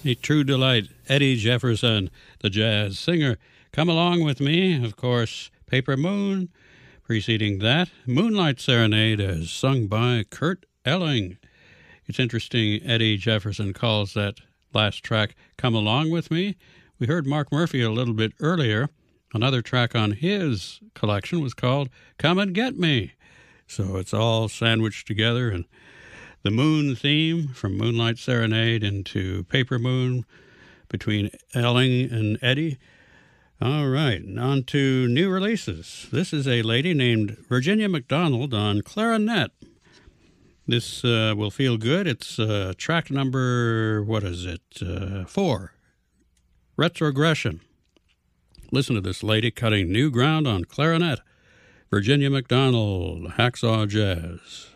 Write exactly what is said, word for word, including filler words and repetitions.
A true delight. Eddie Jefferson, the jazz singer. Come Along With Me, of course, Paper Moon. Preceding that, Moonlight Serenade, as sung by Kurt Elling. It's interesting, Eddie Jefferson calls that last track Come Along With Me. We heard Mark Murphy a little bit earlier. Another track on his collection was called Come and Get Me. So it's all sandwiched together, and the moon theme from Moonlight Serenade into Paper Moon between Elling and Eddie. All right, on to new releases. This is a lady named Virginia McDonald on clarinet. This uh, will feel good. It's uh, track number, what is it, uh, four, Retrogression. Listen to this lady cutting new ground on clarinet. Virginia McDonald, Hacksaw Jazz.